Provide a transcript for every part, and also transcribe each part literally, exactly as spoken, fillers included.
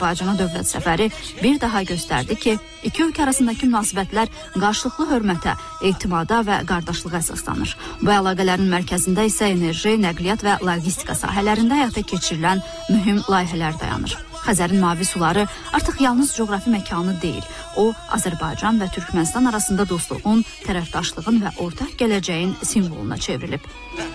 Azərbaycana dövlət səfəri bir daha göstərdi ki, iki ölkə arasındakı münasibətlər qarşılıqlı hörmətə, etimada və qardaşlığa əsaslanır. Bu əlaqələrin mərkəzində isə enerji, nəqliyyat və logistika sahələrində həyata keçirilən mühüm layihələr dayanır. Xəzərin mavi suları artıq yalnız coğrafi məkanı deyil, o, Azərbaycan və Türkmənistan arasında dostluğun, tərəfdaşlığın və ortaq gələcəyin simvoluna çevrilib.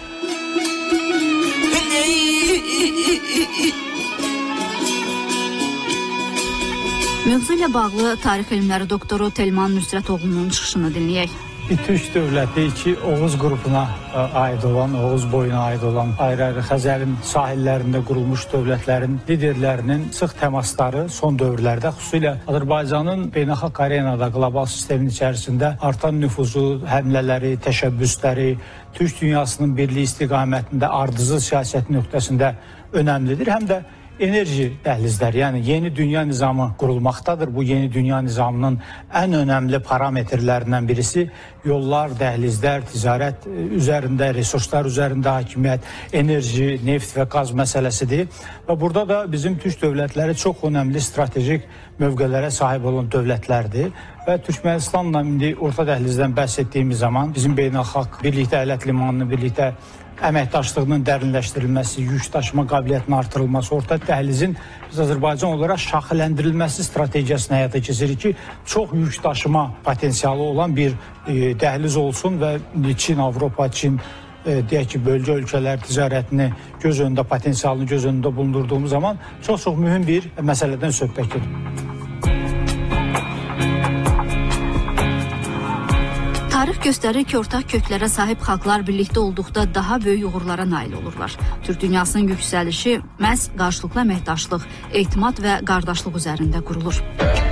Mövzu ilə bağlı tarix elmləri doktoru Telman Nüsrətoğlu'nun çıxışını dinləyək. Türk dövləti iki Oğuz qrupuna aid olan, Oğuz boyuna aid olan ayrı-ayrı Xəzərin sahillərində qurulmuş dövlətlərin liderlərinin sıx təmasları son dövrlərdə, xüsusilə Azərbaycanın beynəlxalq arenada, qlobal sistemin içərisində artan nüfuzu, həmlələri, təşəbbüsləri, Türk dünyasının birliyi istiqamətində ardıcıl siyasət nöqtəsində önəmlidir. Həm də enerji dəhlizləri, yəni yeni dünya nizamı qurulmaqdadır. Bu yeni dünya nizamının ən önəmli parametrlərindən birisi yollar, dəhlizlər, ticarət üzərində, resurslar üzərində hakimiyyət, enerji, neft və qaz məsələsidir. Və burada da bizim Türk dövlətləri çox önəmli stratejik mövqelərə sahib olan dövlətlərdir. Və Türkmənistanla indi orta dəhlizdən bəhs etdiyimiz zaman bizim beynəlxalq birlikdə Ələt limanını, birlikdə əməkdaşlığının dərinləşdirilməsi, yük daşıma qabiliyyətinin artırılması, orta dəhlizin biz Azərbaycan olaraq şaxələndirilməsi strategiyasını həyata keçirir ki, çox yük daşıma potensialı olan bir e, dəhliz olsun və Çin, Avropa, Çin, e, deyək ki, bölgə ölkələr ticarətini göz önündə, potensialını göz önündə bulundurduğumuz zaman çox-çox mühüm bir məsələdən söhbət gedir. Tarix göstərir ki, ortaq köklərə sahib xalqlar birlikdə olduqda daha böyük uğurlara nail olurlar. Türk dünyasının yüksəlişi məhz qarşılıqlı əməkdaşlıq, etimad və qardaşlıq üzərində qurulur.